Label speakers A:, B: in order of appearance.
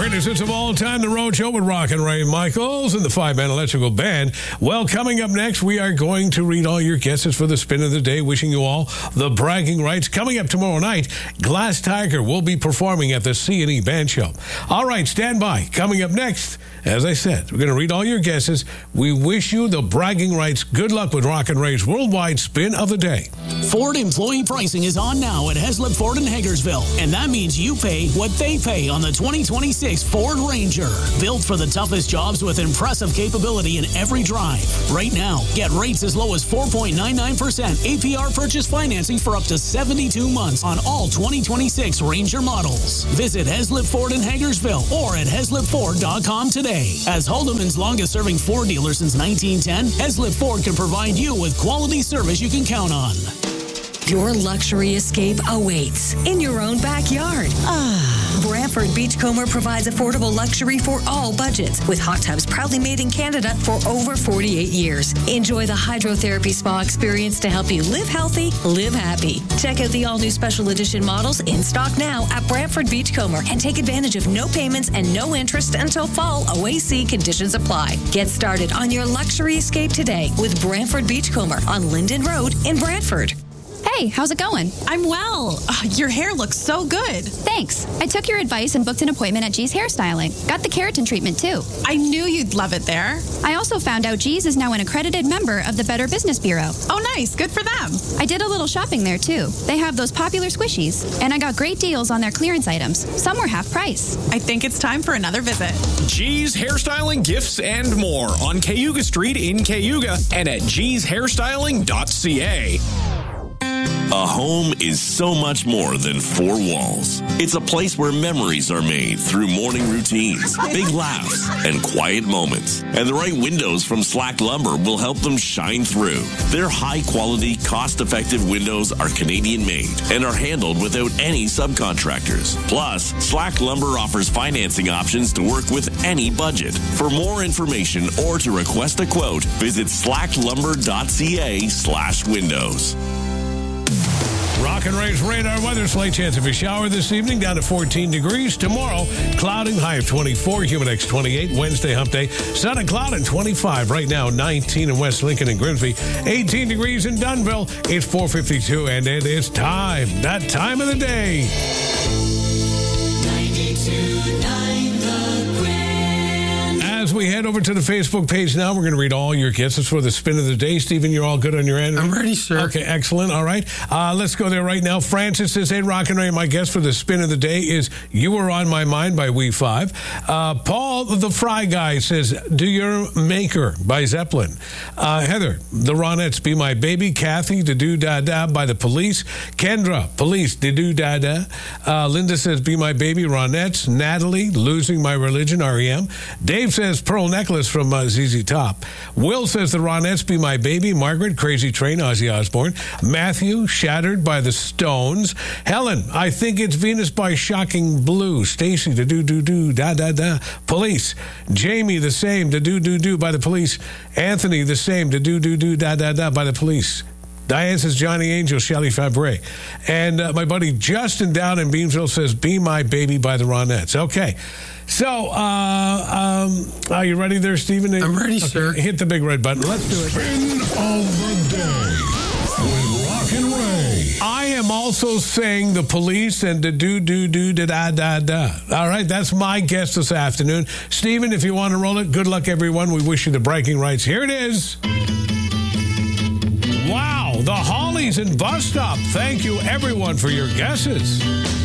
A: Greatest hits of all time, The Road Show with Rock and Ray Michaels and the 5-Man Electrical Band. Well, coming up next, we are going to read all your guesses for the spin of the day, wishing you all the bragging rights. Coming up tomorrow night, Glass Tiger will be performing at the C&E Band Show. All right, stand by. Coming up next, as I said, we're going to read all your guesses. We wish you the bragging rights. Good luck with Rock and Ray's worldwide spin of the day.
B: Ford employee pricing is on now at Heslip Ford in Hagersville, and that means you pay what they pay on the 2026 Ford Ranger. Built for the toughest jobs with impressive capability in every drive. Right now, get rates as low as 4.99% APR purchase financing for up to 72 months on all 2026 Ranger models. Visit Heslip Ford in Hagersville or at HeslipFord.com today. As Haldeman's longest-serving Ford dealer since 1910, Heslip Ford can provide you with quality service you can count on.
C: Your luxury escape awaits in your own backyard. Brantford Beachcomber provides affordable luxury for all budgets with hot tubs proudly made in Canada for over 48 years. Enjoy the hydrotherapy spa experience to help you live healthy, live happy. Check out the all-new special edition models in stock now at Brantford Beachcomber and take advantage of no payments and no interest until fall. OAC conditions apply. Get started on your luxury escape today with Brantford Beachcomber on Linden Road in Brantford.
D: Hey, how's it going?
E: I'm well. Your hair looks so good.
D: Thanks. I took your advice and booked an appointment at G's Hairstyling. Got the keratin treatment, too.
E: I knew you'd love it there.
D: I also found out G's is now an accredited member of the Better Business Bureau.
E: Oh, nice. Good for them.
D: I did a little shopping there, too. They have those popular squishies, and I got great deals on their clearance items. Some were half price.
E: I think it's time for another visit.
F: G's Hairstyling, Gifts, and more on Cayuga Street in Cayuga and at gshairstyling.ca.
G: A home is so much more than four walls. It's a place where memories are made through morning routines, big laughs, and quiet moments. And the right windows from Slack Lumber will help them shine through. Their high-quality, cost-effective windows are Canadian-made and are handled without any subcontractors. Plus, Slack Lumber offers financing options to work with any budget. For more information or to request a quote, visit slacklumber.ca/windows.
A: Rock and Ray's radar weather, slight chance of a shower this evening, down to 14 degrees. Tomorrow, clouding, high of 24, Humidex 28. Wednesday, hump day, sun and cloud and 25. Right now, 19 in West Lincoln and Grimsby, 18 degrees in Dunnville. It's 4:52, and it is time, that time of the day. 92.9 The Grand. As we head over to the Facebook page now, we're going to read all your guesses for the spin of the day. Stephen, you're all good on your end?
H: I'm ready, sir.
A: Okay, excellent. All right. Let's go there right now. Francis says, hey, Rock and Ray, my guess for the spin of the day is You Were On My Mind by We Five. Paul, the Fry Guy, says, Do Your Maker by Zeppelin. Heather, The Ronettes, Be My Baby. Kathy, Da Do Da Da by The Police. Kendra, Police, Da Do Da Da. Linda says, Be My Baby, Ronettes. Natalie, Losing My Religion, REM. Dave says, Pearl Necklace from ZZ Top. Will says, The Ronettes, Be My Baby. Margaret, Crazy Train, Ozzy Osbourne. Matthew, Shattered by the Stones. Helen, I Think It's Venus by Shocking Blue. Stacy, Da Do Do Do Da Da Da. Police. Jamie, The Same, Da Do Do Do by The Police. Anthony, The Same, Da Do Do Do Da Da Da by The Police. Diane says Johnny Angel, Shelley Fabre. And my buddy Justin down in Beamsville says Be My Baby by the Ronettes. Okay. So, are you ready there, Stephen?
H: I'm ready, sir.
A: Hit the big red button. Let's do it.
I: Spin of the day with Rock and Ray.
A: I am also saying The Police and the do do do da da da da. All right, that's my guess this afternoon. Stephen, if you want to roll it, good luck, everyone. We wish you the bragging rights. Here it is. Wow, the Hollies and Bus Stop. Thank you, everyone, for your guesses.